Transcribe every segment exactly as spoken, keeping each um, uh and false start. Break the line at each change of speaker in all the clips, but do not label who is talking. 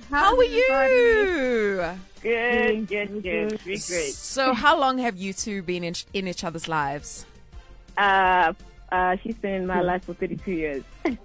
How are you?
Good, good, good. We're great.
So, how long have you two been in, in each other's lives?
Uh, uh, she's been in my life for thirty-two years.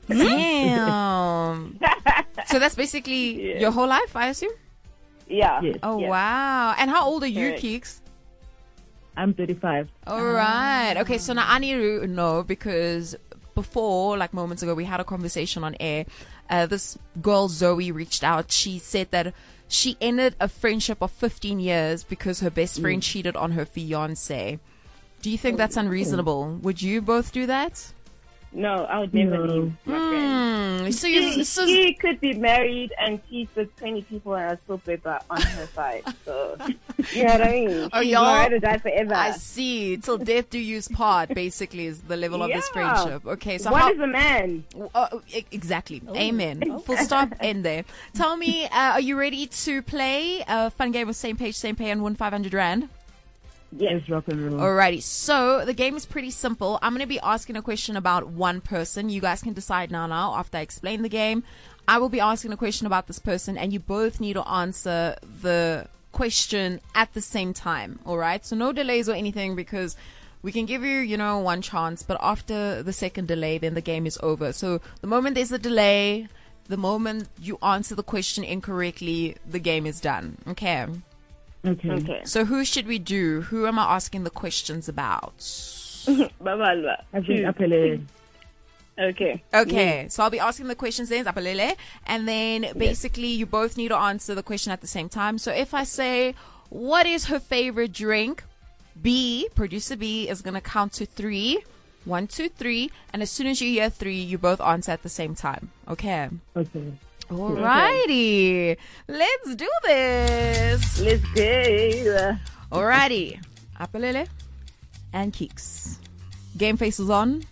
Damn. So that's basically
Yeah.
your whole life, I assume?
Yeah.
Yes.
Oh,
Yeah.
wow. And how old are you,
Correct.
Keeks?
I'm thirty-five.
All right. Okay, so now I need to know because before, like moments ago, we had a conversation on air. Uh, this girl, Zoe, reached out. She said that she ended a friendship of fifteen years because her best friend cheated on her fiance. Do you think that's unreasonable? Would you both do that?
No, I would never
No.
leave my friend.
Hmm. So you,
She,
so,
she could be married and cheat with twenty people and I still paper on her side. So, you know what I mean?
Oh,
She's
y'all-
not ready to die forever.
I see. Till death do use part, basically, is the level of this
Yeah.
friendship. Okay, so
What
how?
is a man?
Uh, e- exactly. Amen. Full stop. End there. Tell me, uh, are you ready to play a fun game of same page, same pay, and win five hundred rand?
Yes.
It's rock and roll.
Alrighty. So the game is pretty simple. I'm going to be asking a question about one person. You guys can decide now. Now, after I explain the game, I will be asking a question about this person, and you both need to answer the question at the same time. All right. So no delays or anything because we can give you, you know, one chance, but after the second delay, then the game is over. So the moment there's a delay, the moment you answer the question incorrectly, the game is done. Okay.
Okay.
Okay.
So who should we do? Who am I asking the questions about?
Babalwa.
I think Apele.
Okay.
Okay, so I'll be asking the questions then, Zapalele, and then basically you both need to answer the question at the same time. So if I say, what is her favorite drink? B, producer B, is going to count to three. One, two, three. And as soon as you hear three, you both answer at the same time. Okay.
Okay.
Alrighty. Let's do this.
Let's go.
Alrighty. Apalele and Keeks. Game faces on.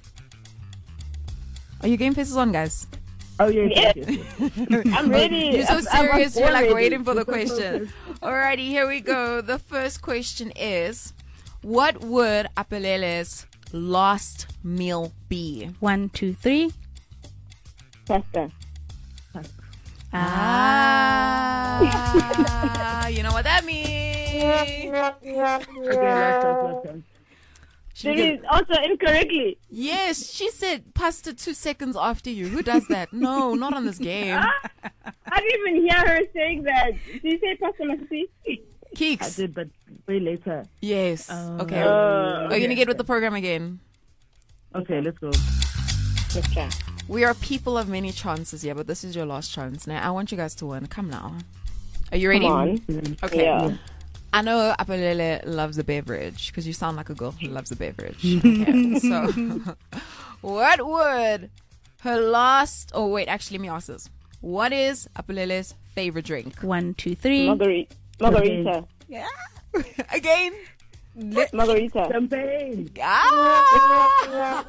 Are your game faces on, guys?
Oh, yes.
Yes.
yes, yes, yes.
I'm ready.
You're so
I'm- I'm
serious. You're like
ready.
waiting for the question. Alrighty, here we go. The first question is, what would Apalele's last meal be?
One, two, three.
Pasta.
Ah, you know what that means.
Okay, last chance, last chance.
She
This
get-
is also incorrectly.
yes, she said pasta two seconds after you. Who does that? No, not on this game.
I didn't even hear her saying that. Did you say pasta masisi?
I
Keeks.
did, but way later.
Yes.
Uh,
Okay.
Uh,
Are you gonna get with the program again?
Okay, let's go.
Let's try.
We are people of many chances here, but this is your last chance. Now, I want you guys to win. Come now. Are you ready?
Come on.
Okay.
Yeah.
I know Apalele loves a beverage because you sound like a girl who loves a beverage. Okay. So, what would her last... Oh, wait. Actually, let me ask this. What is Apalele's favorite drink?
One, two, three.
Margarita. Margarita.
Again?
Margarita.
Champagne.
Ah!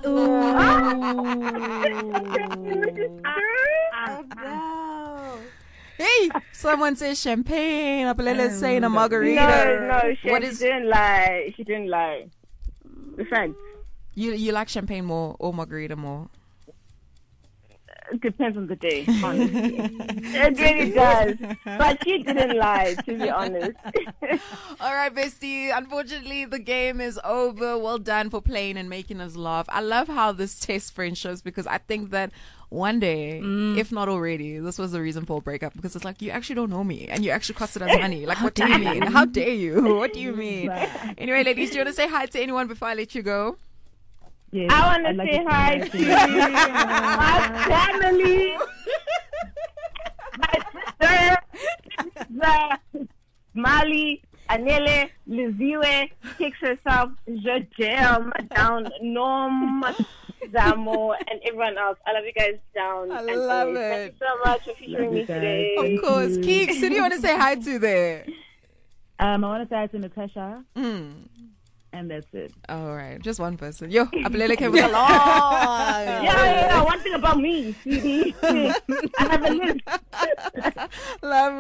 Hey, someone says champagne. Apalele is saying a margarita.
No, no, she,
What
she
is-
didn't lie. She didn't lie. The fact.
You you like champagne more or margarita more?
It depends on the day, honestly. It really does. But she didn't lie, to be honest.
All right, bestie. Unfortunately, the game is over. Well done for playing and making us laugh. I love how this tests friendships because I think that one day, if not already, this was the reason for a breakup because it's like, you actually don't know me and you actually costed us money. Like, what do you mean? How dare you? What do you mean? Anyway, ladies, do you want to say hi to anyone before I let you go?
Yes,
I want to
like
say
it.
hi to my family, my sister, the Mali, Anele, Liziwe, kicks herself, Jojel, down, Norm, Zamo, and everyone else. I love you guys down.
I
and
love
always.
it.
Thank you so much for featuring
Love
me
you guys.
today.
Of course. Keeks, who do you want to say hi to there?
Um, I want to say hi to Natasha,
Mm.
and that's it.
All right. Just one person. Yo, Apalele came along.
Yeah, yeah, yeah. One thing about me, sweetie. I have a list.
Love